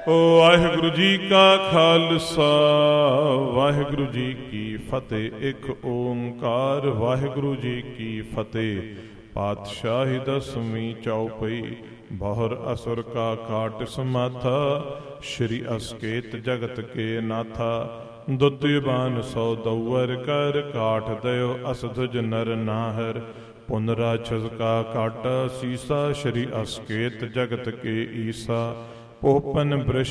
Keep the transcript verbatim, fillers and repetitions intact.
ਵਾਹਿਗੁਰੂ ਜੀ ਕਾ ਖਾਲਸਾ ਵਾਹਿਗੁਰੂ ਜੀ ਕੀ ਫਤਿਹ। ਇੱਕ ਓੰਕਾਰ ਵਾਹਿਗੁਰੂ ਜੀ ਕੀ ਫਤਿਹ। ਪਾਤਸ਼ਾਹੀ ਦਸਵੀਂ ਚੌਪਈ। ਬਹੁਰ ਅਸੁਰ ਕਾ ਕਾਟ ਸਮਾਥਾ, ਸ਼੍ਰੀ ਅਸਕੇਤ ਜਗਤ ਕੇ ਨਾਥਾ। ਦੁਤਿਬਾਨ ਸੋ ਦਊਰ ਕਰ, ਕਾਠ ਦਇਓ ਅਸਧੁਜ ਨਰ ਨਾਹਰ। ਪੁਨ ਰਾਛਸ ਕਾ ਕਾਟਾ ਸੀਸਾ, ਸ਼੍ਰੀ ਅਸਕੇਤ ਜਗਤ ਕੇ ਈਸਾ। ਪੋਪਨ ਬ੍ਰਿਸ਼